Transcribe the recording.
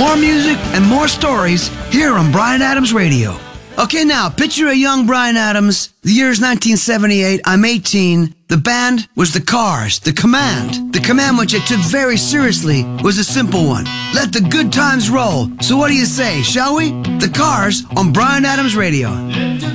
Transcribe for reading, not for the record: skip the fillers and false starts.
More music and more stories here on Bryan Adams Radio. Okay, now, picture a young Bryan Adams. The year is 1978. I'm 18. The band was The Cars. The command which I took very seriously, was a simple one. Let the good times roll. So what do you say, shall we? The Cars on Bryan Adams Radio.